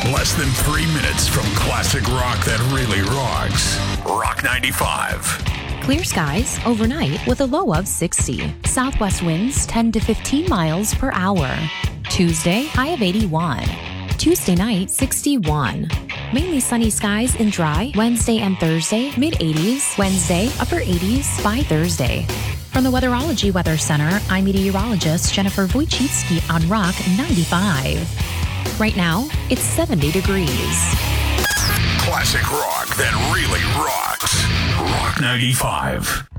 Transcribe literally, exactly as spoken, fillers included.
Less than three minutes from classic rock that really rocks. Rock ninety-five. Clear skies overnight with a low of sixty. Southwest winds ten to fifteen miles per hour. Tuesday, high of eighty-one. Tuesday night, sixty-one. Mainly sunny skies and dry. Wednesday and Thursday, mid-eighties. Wednesday, upper eighties by Thursday. From the Weatherology Weather Center, I'm meteorologist Jennifer Wojcicki on Rock ninety-five. Right now, it's seventy degrees. Classic rock that really rocks. Rock ninety-five.